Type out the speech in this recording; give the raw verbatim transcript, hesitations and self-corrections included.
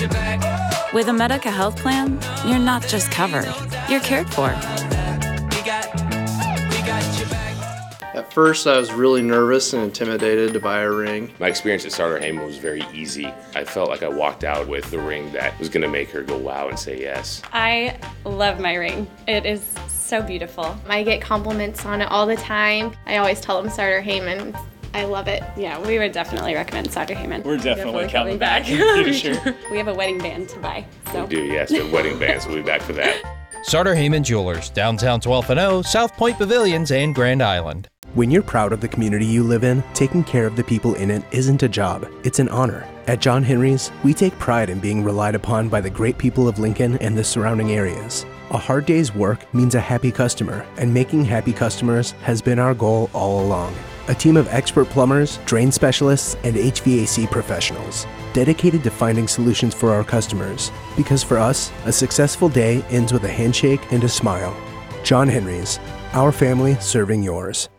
With a Medica health plan, you're not just covered, you're cared for. At first, I was really nervous and intimidated to buy a ring. My experience at Sartor Hamann was very easy. I felt like I walked out with the ring that was going to make her go wow and say yes. I love my ring. It is so beautiful. I get compliments on it all the time. I always tell them Sartor Hamann. I love it. Yeah, we would definitely recommend Sartor Hamann. We're definitely, definitely coming back. back. Sure. We have a wedding band to buy. So. We do, yes. We have wedding bands. We'll be back for that. Sartor Hamann Jewelers, downtown twelfth and O, South Point Pavilions, and Grand Island. When you're proud of the community you live in, taking care of the people in it isn't a job, it's an honor. At John Henry's, we take pride in being relied upon by the great people of Lincoln and the surrounding areas. A hard day's work means a happy customer, and making happy customers has been our goal all along. A team of expert plumbers, drain specialists, and H V A C professionals, dedicated to finding solutions for our customers. Because for us, a successful day ends with a handshake and a smile. John Henry's, our family serving yours.